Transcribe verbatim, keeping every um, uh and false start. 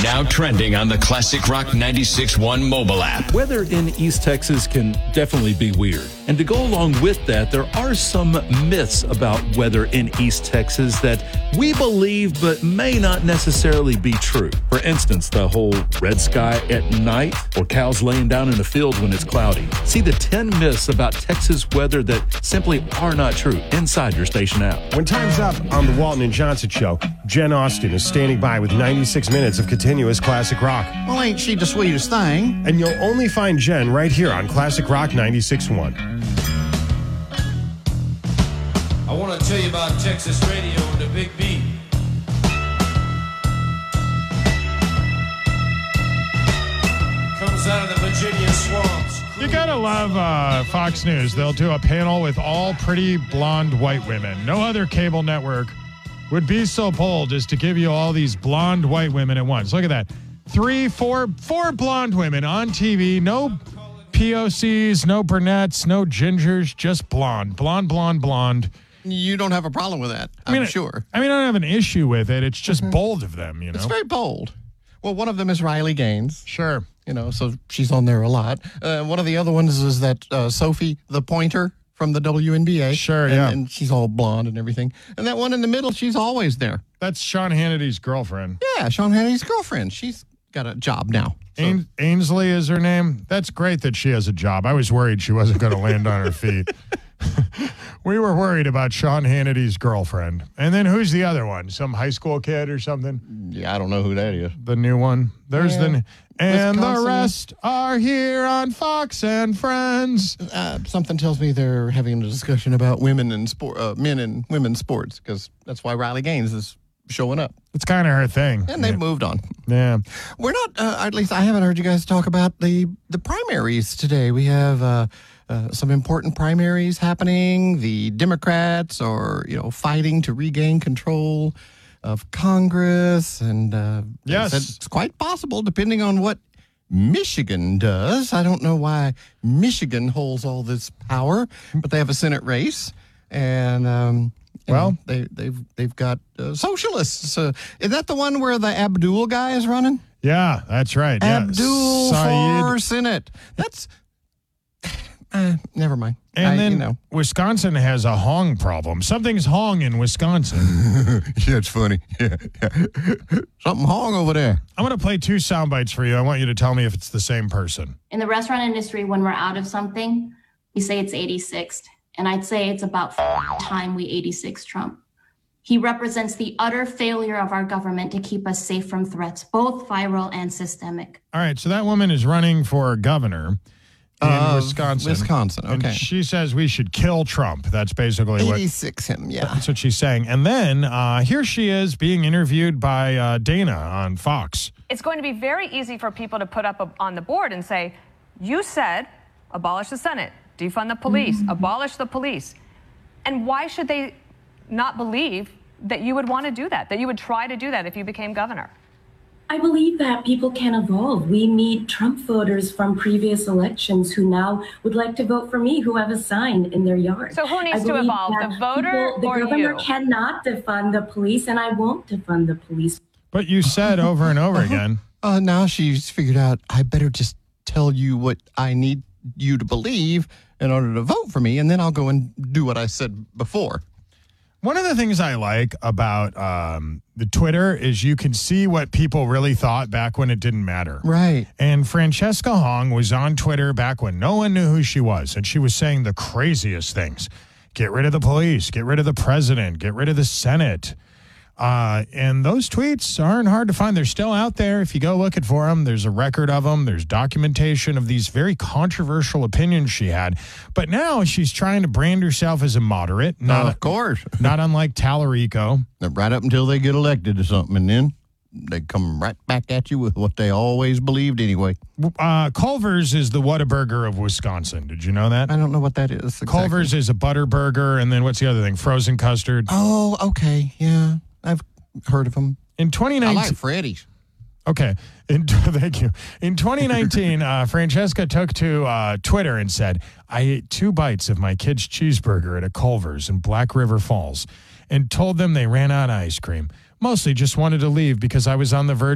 Now trending on the Classic Rock ninety-six point one mobile app. Weather in East Texas can definitely be weird. And to go along with that, there are some myths about weather in East Texas that we believe but may not necessarily be true. For instance, the whole red sky at night or cows laying down in the field when it's cloudy. See the ten myths about Texas weather that simply are not true inside your station app. When time's up on the Walton and Johnson Show, Jen Austen is standing by with ninety-six minutes of continuous classic rock. Well, ain't she the sweetest thing? And you'll only find Jen right here on Classic Rock ninety-six point one. I want to tell you about Texas radio and the Big B. Comes out of the Virginia swamps. You gotta love uh, Fox News. They'll do a panel with all pretty blonde white women. No other cable network would be so bold as to give you all these blonde white women at once. Look at that. Three, four, four blonde women on T V. No P O Cs, no brunettes, no gingers, just blonde. Blonde, blonde, blonde. You don't have a problem with that, I'm I mean, sure. I mean, I don't have an issue with it. It's just mm-hmm. bold of them, you know? It's very bold. Well, one of them is Riley Gaines. Sure. You know, so she's on there a lot. Uh, one of the other ones is that uh, Sophie the Pointer from the W N B A. Sure, and, yeah. And she's all blonde and everything. And that one in the middle, she's always there. That's Sean Hannity's girlfriend. Yeah, Sean Hannity's girlfriend. She's got a job now. So. Ain- Ainsley is her name. That's great that she has a job. I was worried she wasn't going to land on her feet. We were worried about Sean Hannity's girlfriend. And then who's the other one? Some high school kid or something? Yeah, I don't know who that is. The new one. There's yeah. the... And Wisconsin. the rest are here on Fox and Friends. Uh, something tells me they're having a discussion about women and sport, uh, men and women's sports, because that's why Riley Gaines is showing up. It's kind of her thing. And they've yeah. moved on. Yeah. We're not, uh, at least I haven't heard you guys talk about the, the primaries today. We have uh, uh, some important primaries happening. The Democrats are, you know, fighting to regain control of Congress, and uh, yes, it's quite possible, depending on what Michigan does. I don't know why Michigan holds all this power, but they have a Senate race, and um, well, and they they've they've got uh, socialists. Uh, is that the one where the Abdul guy is running? Yeah, that's right. Abdul yeah. for Senate. That's uh, never mind. And I, then you know. Wisconsin has a Hong problem. Something's Hong in Wisconsin. Yeah, it's funny. Yeah, yeah. Something Hong over there. I'm going to play two sound bites for you. I want you to tell me if it's the same person. In the restaurant industry, when we're out of something, we say it's eighty-sixth. And I'd say it's about time we eighty-six Trump. He represents the utter failure of our government to keep us safe from threats, both viral and systemic. All right, so that woman is running for governor in uh, Wisconsin. Wisconsin, okay. And she says we should kill Trump. That's basically what... eighty-six him, yeah. That's what she's saying. And then uh, here she is being interviewed by uh, Dana on Fox. It's going to be very easy for people to put up a, on the board and say, you said abolish the Senate, defund the police, mm-hmm. abolish the police. And why should they not believe that you would want to do that, that you would try to do that if you became governor? I believe that people can evolve. We meet Trump voters from previous elections who now would like to vote for me, who have a sign in their yard. So who needs to evolve, the voter people, or you? The governor you? cannot defund the police, and I won't defund the police. But you said over and over again. Uh, now she's figured out, I better just tell you what I need you to believe in order to vote for me, and then I'll go and do what I said before. One of the things I like about um, the Twitter is you can see what people really thought back when it didn't matter. Right. And Francesca Hong was on Twitter back when no one knew who she was, and she was saying the craziest things. Get rid of the police, get rid of the president, get rid of the Senate. Uh, and those tweets aren't hard to find. They're still out there. If you go looking for them, there's a record of them. There's documentation of these very controversial opinions she had. But now she's trying to brand herself as a moderate. Not, uh, of course. Not unlike Tallarico. Right up until they get elected or something, and then they come right back at you with what they always believed anyway. Uh, Culver's is the Whataburger of Wisconsin. Did you know that? I don't know what that is. Exactly. Culver's is a butter burger, and then what's the other thing? Frozen custard. Oh, okay. Yeah. I've heard of them. In twenty nineteen, I like Freddy's. Okay. In, thank you. In twenty nineteen, uh, Francesca took to uh, Twitter and said, I ate two bites of my kid's cheeseburger at a Culver's in Black River Falls and told them they ran out of ice cream. Mostly just wanted to leave because I was on the verge